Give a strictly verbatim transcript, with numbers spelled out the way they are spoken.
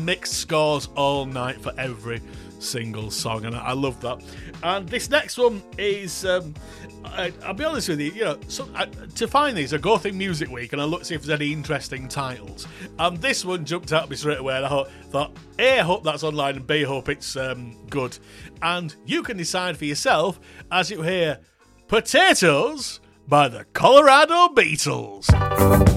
mixed scores all night for every single song, and I, I love that. And this next one is, um, I, I'll be honest with you, you know, so, I, to find these, I go through Music Week and I look to see if there's any interesting titles. And this one jumped out at me straight away, and I thought, thought A, I hope that's online, and B, I hope it's um, good. And you can decide for yourself as you hear Potatoes by the Colorado Beatles.